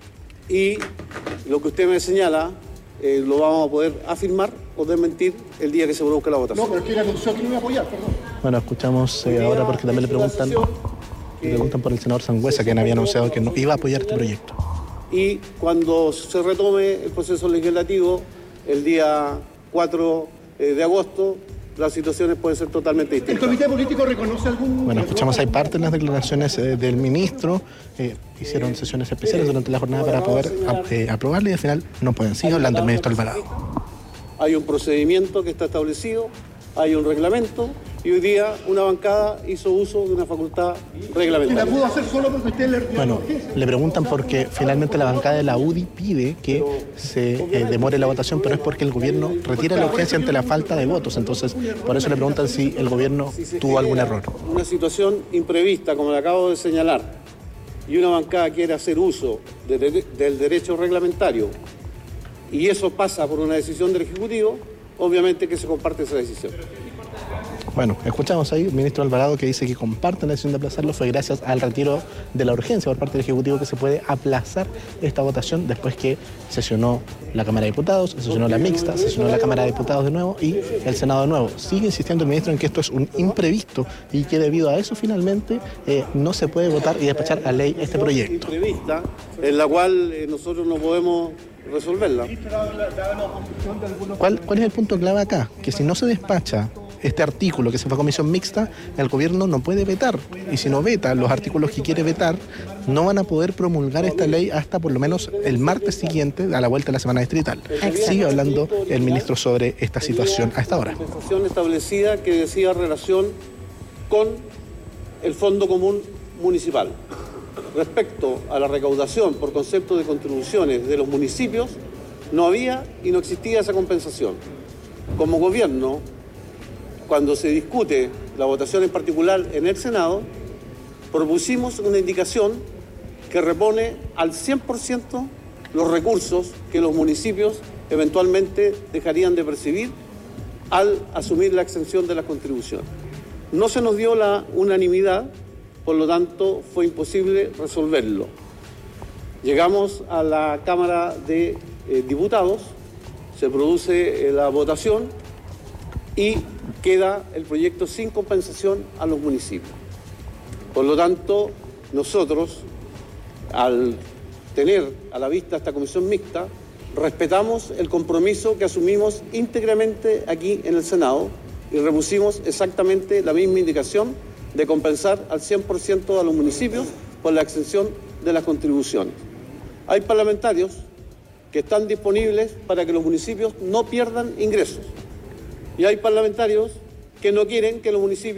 y lo que usted me señala eh, lo vamos a poder afirmar o desmentir el día que se produzca la votación. No, pero es que él anunció que no iba a apoyar, perdón. Bueno, escuchamos eh, ahora porque también le preguntan, le preguntan por el senador Sangüesa, quien había anunciado que no iba a apoyar este proyecto. Y cuando se retome el proceso legislativo el día cuatro de agosto, las situaciones pueden ser totalmente distintas. ¿El comité político reconoce algún...? Bueno, escuchamos ahí parte de las declaraciones eh, del ministro. Eh, hicieron sesiones especiales durante la jornada para poder eh, aprobarle y al final no pueden. Sigue hablando el ministro Alvarado. Hay un procedimiento que está establecido, hay un reglamento, y hoy día una bancada hizo uso de una facultad reglamentaria. ¿Y la pudo hacer solo porque usted le... Bueno, le preguntan porque finalmente la bancada de la U D I pide que se eh, demore la votación, pero es porque el gobierno retira la urgencia ante la falta de votos. Entonces, por eso le preguntan si el gobierno tuvo algún error. Una situación imprevista, como le acabo de señalar, y una bancada quiere hacer uso de, de, del derecho reglamentario, y eso pasa por una decisión del Ejecutivo, obviamente que se comparte esa decisión. Bueno, escuchamos ahí el ministro Alvarado que dice que comparten la decisión de aplazarlo. Fue gracias al retiro de la urgencia por parte del Ejecutivo que se puede aplazar esta votación después que sesionó la Cámara de Diputados, sesionó la mixta, sesionó la Cámara de Diputados de nuevo y el Senado de nuevo. Sigue insistiendo el ministro en que esto es un imprevisto y que debido a eso finalmente eh, no se puede votar y despachar a ley este proyecto. Imprevista, en la cual eh, nosotros no podemos resolverla. ¿Cuál, ¿Cuál es el punto clave acá? Que si no se despacha este artículo que se fue a comisión mixta, el gobierno no puede vetar. Y si no veta los artículos que quiere vetar, no van a poder promulgar esta ley hasta por lo menos el martes siguiente, a la vuelta de la semana distrital. Sigue hablando el ministro sobre esta situación a esta hora. Una compensación establecida que decía relación con el Fondo Común Municipal. Respecto a la recaudación por concepto de contribuciones de los municipios, no había y no existía esa compensación. Como gobierno, cuando se discute la votación en particular en el Senado, propusimos una indicación que repone al cien por ciento los recursos que los municipios eventualmente dejarían de percibir al asumir la exención de las contribuciones. No se nos dio la unanimidad, por lo tanto fue imposible resolverlo. Llegamos a la Cámara de eh, Diputados, se produce eh, la votación y queda el proyecto sin compensación a los municipios. Por lo tanto, nosotros, al tener a la vista esta comisión mixta, respetamos el compromiso que asumimos íntegramente aquí en el Senado y repusimos exactamente la misma indicación de compensar al cien por ciento a los municipios por la exención de las contribuciones. Hay parlamentarios que están disponibles para que los municipios no pierdan ingresos. Y hay parlamentarios que no quieren que los municipios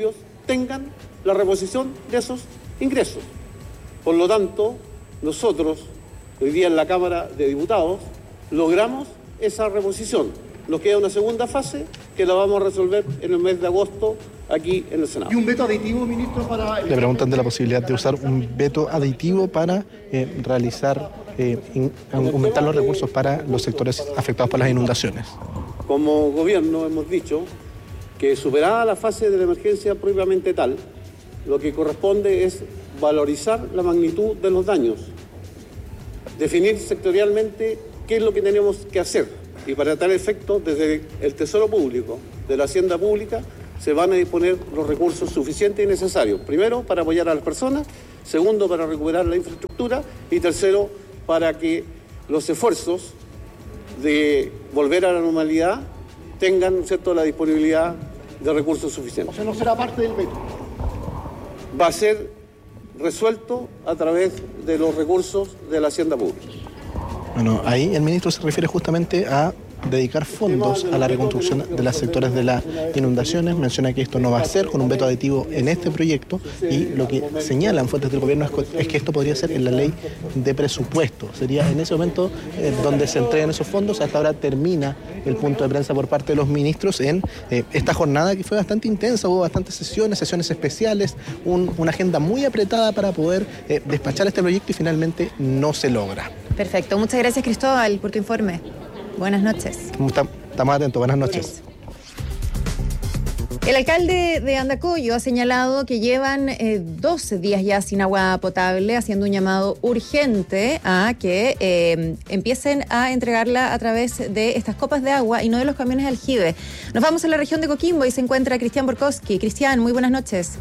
tengan la reposición de esos ingresos. Por lo tanto, nosotros, hoy día en la Cámara de Diputados, logramos esa reposición. Nos queda una segunda fase que la vamos a resolver en el mes de agosto aquí en el Senado. ¿Y un veto aditivo, ministro, para...? Le preguntan de la posibilidad de usar un veto aditivo para eh, realizar, eh, in, aumentar los recursos para los sectores afectados por las inundaciones. Como gobierno hemos dicho que superada la fase de la emergencia propiamente tal, lo que corresponde es valorizar la magnitud de los daños, definir sectorialmente qué es lo que tenemos que hacer. Y para tal efecto, desde el Tesoro Público, de la Hacienda Pública, se van a disponer los recursos suficientes y necesarios. Primero, para apoyar a las personas. Segundo, para recuperar la infraestructura. Y tercero, para que los esfuerzos de volver a la normalidad tengan, ¿cierto?, la disponibilidad de recursos suficientes. O sea, no será parte del veto. Va a ser resuelto a través de los recursos de la Hacienda Pública. Bueno, ahí el ministro se refiere justamente a dedicar fondos a la reconstrucción de los sectores de las inundaciones. Menciona que esto no va a ser con un veto aditivo en este proyecto y lo que señalan fuentes del gobierno es que esto podría ser en la ley de presupuesto. Sería en ese momento eh, donde se entregan esos fondos. Hasta ahora termina el punto de prensa por parte de los ministros en eh, esta jornada que fue bastante intensa. Hubo bastantes sesiones, sesiones especiales, un, una agenda muy apretada para poder eh, despachar este proyecto y finalmente no se logra. Perfecto. Muchas gracias, Cristóbal, por tu informe. Buenas noches. Estamos atentos. Buenas noches. El alcalde de Andacollo ha señalado que llevan eh, doce días ya sin agua potable, haciendo un llamado urgente a que eh, empiecen a entregarla a través de estas copas de agua y no de los camiones de aljibe. Nos vamos a la región de Coquimbo y se encuentra Cristian Borkowski. Cristian, muy buenas noches.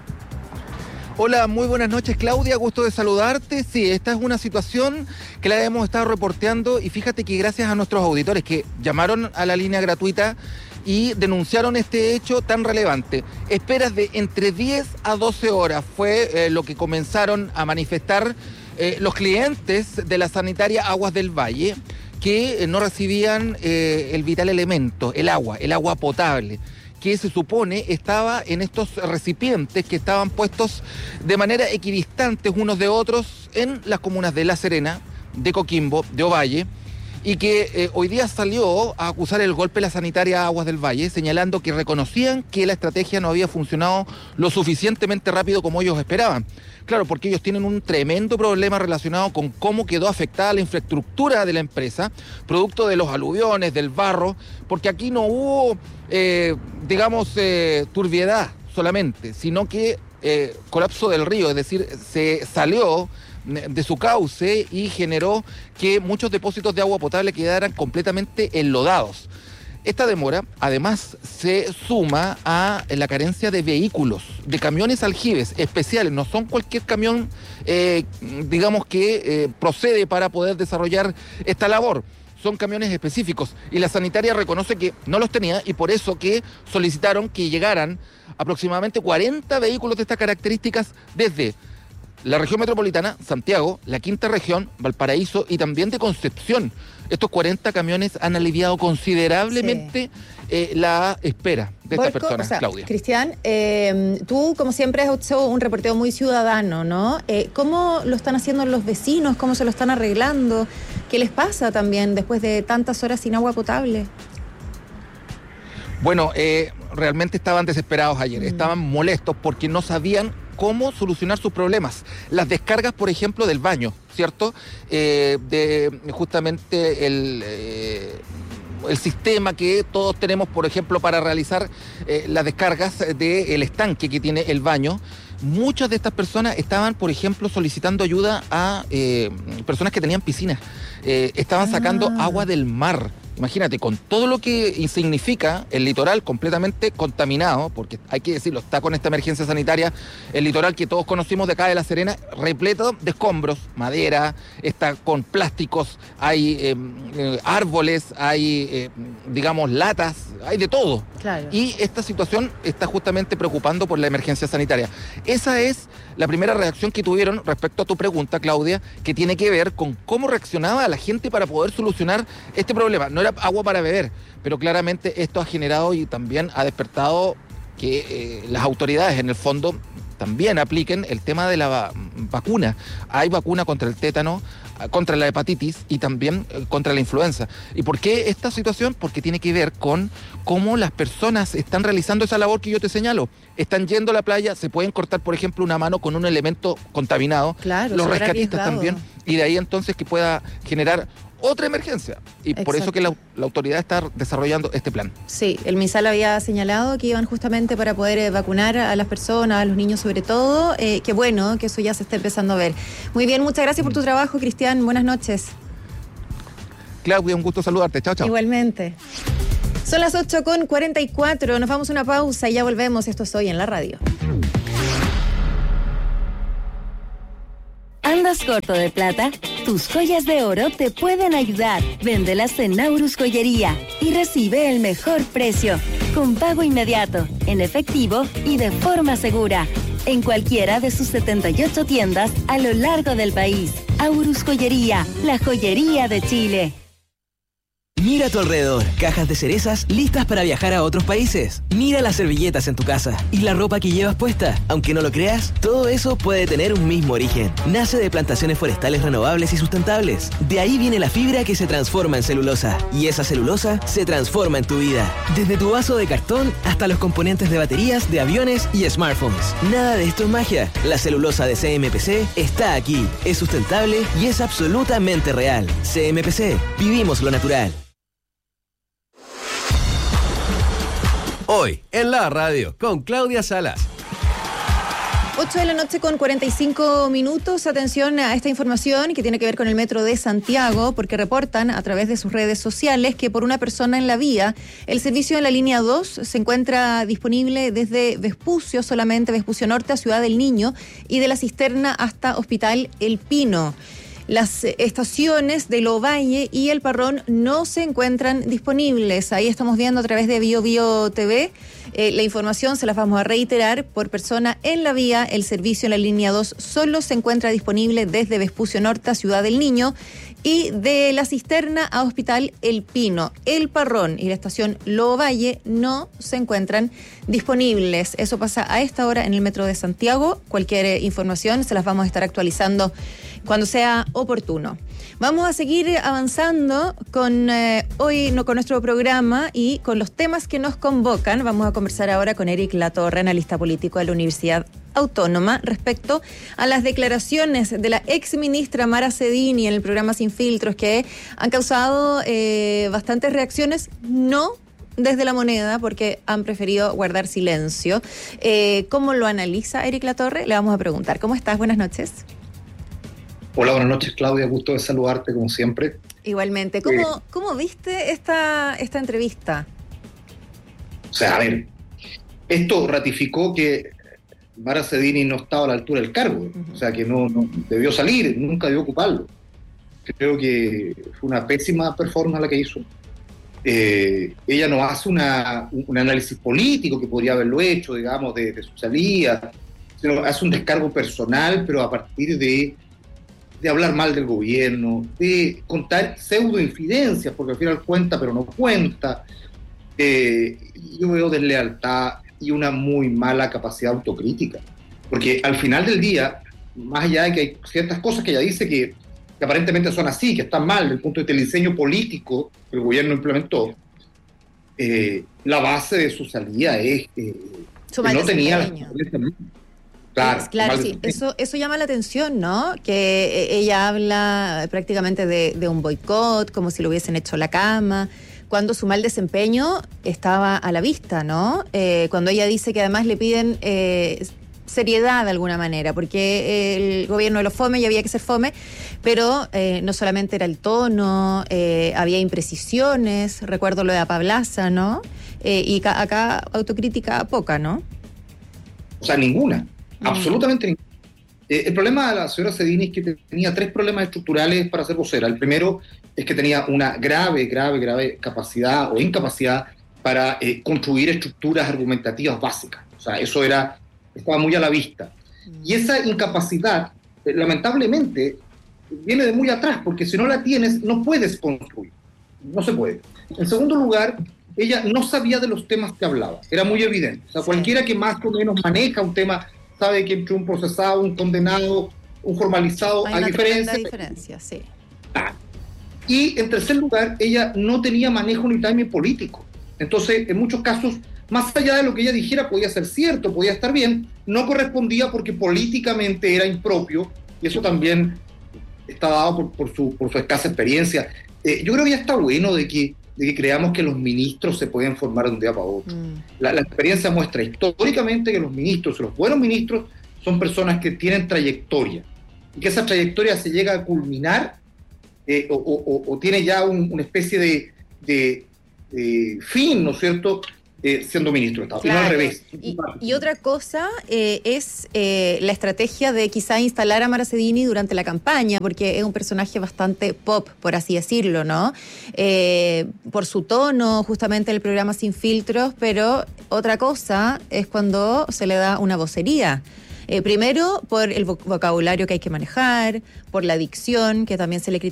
Hola, muy buenas noches, Claudia, gusto de saludarte. Sí, esta es una situación que la hemos estado reporteando y fíjate que gracias a nuestros auditores que llamaron a la línea gratuita y denunciaron este hecho tan relevante. Esperas de entre diez a doce horas fue eh, lo que comenzaron a manifestar eh, los clientes de la sanitaria Aguas del Valle, que eh, no recibían eh, el vital elemento, el agua, el agua potable, que se supone estaba en estos recipientes que estaban puestos de manera equidistantes unos de otros en las comunas de La Serena, de Coquimbo, de Ovalle, y que eh, hoy día salió a acusar el golpe de la sanitaria Aguas del Valle, señalando que reconocían que la estrategia no había funcionado lo suficientemente rápido como ellos esperaban. Claro, porque ellos tienen un tremendo problema relacionado con cómo quedó afectada la infraestructura de la empresa, producto de los aluviones, del barro, porque aquí no hubo, eh, digamos, eh, turbiedad solamente, sino que eh, colapso del río, es decir, se salió de su cauce y generó que muchos depósitos de agua potable quedaran completamente enlodados. Esta demora, además, se suma a la carencia de vehículos, de camiones aljibes especiales. No son cualquier camión, eh, digamos, que eh, procede para poder desarrollar esta labor. Son camiones específicos y la sanitaria reconoce que no los tenía y por eso que solicitaron que llegaran aproximadamente cuarenta vehículos de estas características desde la región metropolitana, Santiago, la quinta región, Valparaíso y también de Concepción. Estos cuarenta camiones han aliviado considerablemente sí. eh, la espera de estas personas, o sea, Claudia. Cristian, eh, tú como siempre has hecho un reporteo muy ciudadano, ¿no? Eh, ¿Cómo lo están haciendo los vecinos? ¿Cómo se lo están arreglando? ¿Qué les pasa también después de tantas horas sin agua potable? Bueno, eh, realmente estaban desesperados ayer, mm. estaban molestos porque no sabían cómo solucionar sus problemas. Las descargas, por ejemplo, del baño, ¿cierto? Eh, de justamente el, eh, el sistema que todos tenemos, por ejemplo, para realizar eh, las descargas del estanque que tiene el baño. Muchas de estas personas estaban, por ejemplo, solicitando ayuda a eh, personas que tenían piscinas. Eh, estaban ah. sacando agua del mar. Imagínate, con todo lo que significa el litoral completamente contaminado, porque hay que decirlo, está con esta emergencia sanitaria, el litoral que todos conocimos de acá de La Serena, repleto de escombros, madera, está con plásticos, hay eh, eh, árboles, hay, eh, digamos, latas, hay de todo. Claro. Y esta situación está justamente preocupando por la emergencia sanitaria. Esa es la primera reacción que tuvieron respecto a tu pregunta, Claudia, que tiene que ver con cómo reaccionaba la gente para poder solucionar este problema. No era agua para beber, pero claramente esto ha generado y también ha despertado que eh, las autoridades en el fondo también apliquen el tema de la va- vacuna. Hay vacuna contra el tétano, contra la hepatitis y también eh, contra la influenza. ¿Y por qué esta situación? Porque tiene que ver con cómo las personas están realizando esa labor que yo te señalo. Están yendo a la playa, se pueden cortar, por ejemplo, una mano con un elemento contaminado. Claro, los súper rescatistas arriesgado. también. Y de ahí entonces que pueda generar otra emergencia. Y por eso Exacto. que la, la autoridad está desarrollando este plan. Sí, el MinSal había señalado que iban justamente para poder eh, vacunar a las personas, a los niños sobre todo. Eh, qué bueno que eso ya se está empezando a ver. Muy bien, muchas gracias por tu trabajo, Cristian. Buenas noches. Claudia, un gusto saludarte. Chao, chao. Igualmente. Son las ocho con cuarenta y cuatro. Nos vamos a una pausa y ya volvemos. Esto es Hoy en la Radio. ¿Andas corto de plata? Tus joyas de oro te pueden ayudar. Véndelas en Naurus Joyería y recibe el mejor precio, con pago inmediato, en efectivo y de forma segura, en cualquiera de sus setenta y ocho tiendas a lo largo del país. Aurus Joyería, la joyería de Chile. Mira a tu alrededor, cajas de cerezas listas para viajar a otros países. Mira las servilletas en tu casa y la ropa que llevas puesta. Aunque no lo creas, todo eso puede tener un mismo origen. Nace de plantaciones forestales renovables y sustentables. De ahí viene la fibra que se transforma en celulosa. Y esa celulosa se transforma en tu vida. Desde tu vaso de cartón hasta los componentes de baterías, de aviones y smartphones. Nada de esto es magia. La celulosa de C M P C está aquí. Es sustentable y es absolutamente real. C M P C. Vivimos lo natural. Hoy, en la radio, con Claudia Salas. ocho de la noche con cuarenta y cinco minutos. Atención a esta información que tiene que ver con el Metro de Santiago, porque reportan a través de sus redes sociales que por una persona en la vía, el servicio en la línea dos se encuentra disponible desde Vespucio, solamente Vespucio Norte a Ciudad del Niño, y de la Cisterna hasta Hospital El Pino. Las estaciones de Lovalle y El Parrón no se encuentran disponibles. Ahí estamos viendo a través de Bio Bio T V. Eh, la información se las vamos a reiterar. Por persona en la vía, el servicio en la línea dos solo se encuentra disponible desde Vespucio Norte a Ciudad del Niño y de la Cisterna a Hospital El Pino. El Parrón y la estación Lovalle no se encuentran disponibles. Eso pasa a esta hora en el Metro de Santiago. Cualquier eh, información se las vamos a estar actualizando cuando sea oportuno. Vamos a seguir avanzando con eh, hoy no, con nuestro programa y con los temas que nos convocan. Vamos a conversar ahora con Eric Latorre, analista político de la Universidad Autónoma, respecto a las declaraciones de la ex ministra Mara Cedini en el programa Sin Filtros, que han causado eh, bastantes reacciones, no desde La Moneda, porque han preferido guardar silencio. Eh, ¿Cómo lo analiza Eric Latorre? Le vamos a preguntar. ¿Cómo estás? Buenas noches. Hola, buenas noches, Claudia. Gusto de saludarte, como siempre. Igualmente. ¿Cómo, eh, ¿cómo viste esta, esta entrevista? O sea, a ver, esto ratificó que Mara Cedini no estaba a la altura del cargo. Uh-huh. O sea, que no, no debió salir, nunca debió ocuparlo. Creo que fue una pésima performance la que hizo. Eh, ella no hace una, un análisis político que podría haberlo hecho, digamos, de, de su salida, sino hace un descargo personal, pero a partir de de hablar mal del gobierno, de contar pseudo-infidencias, porque al final cuenta, pero no cuenta. Eh, yo veo deslealtad y una muy mala capacidad autocrítica, porque al final del día, más allá de que hay ciertas cosas que ella dice que, que aparentemente son así, que están mal desde el punto de vista del diseño político que el gobierno implementó, eh, la base de su salida es eh, su que no tenía... Claro, claro sí, eso, eso llama la atención, ¿no? Que ella habla prácticamente de, de un boicot, como si lo hubiesen hecho la cama, cuando su mal desempeño estaba a la vista, ¿no? Eh, cuando ella dice que además le piden eh, seriedad de alguna manera, porque el gobierno de los fome y había que ser fome, pero eh, no solamente era el tono, eh, había imprecisiones, recuerdo lo de Apablaza, ¿no? Eh, y ca- acá autocrítica poca, ¿no? O sea, ninguna. Absolutamente ningún. Eh, el problema de la señora Cedini es que tenía tres problemas estructurales para ser vocera. El primero es que tenía una grave, grave, grave capacidad o incapacidad para eh, construir estructuras argumentativas básicas. O sea, eso era, estaba muy a la vista. Y esa incapacidad, eh, lamentablemente, viene de muy atrás, porque si no la tienes, no puedes construir. No se puede. En segundo lugar, ella no sabía de los temas que hablaba, era muy evidente. O sea, cualquiera que más o menos maneja un tema sabe que entre un procesado, un condenado, un formalizado, hay, hay diferencias. diferencia, sí. Ah. Y en tercer lugar, ella no tenía manejo ni timing político. Entonces, en muchos casos, más allá de lo que ella dijera, podía ser cierto, podía estar bien, no correspondía porque políticamente era impropio, y eso también está dado por, por, su, por su escasa experiencia. Eh, yo creo que ya está bueno de que, de que creamos que los ministros se pueden formar de un día para otro. Mm. La, la experiencia muestra históricamente que los ministros, los buenos ministros, son personas que tienen trayectoria, y que esa trayectoria se llega a culminar eh, o, o, o tiene ya un, una especie de, de, de fin, ¿no es cierto?, Eh, siendo ministro de Estado, claro. Y no al revés. Y, y otra cosa eh, es eh, la estrategia de quizá instalar a Mara Sedini durante la campaña, porque es un personaje bastante pop, por así decirlo, ¿no? Eh, por su tono, justamente el programa Sin Filtros, pero otra cosa es cuando se le da una vocería. Eh, primero, por el vocabulario que hay que manejar, por la dicción, que también se le critica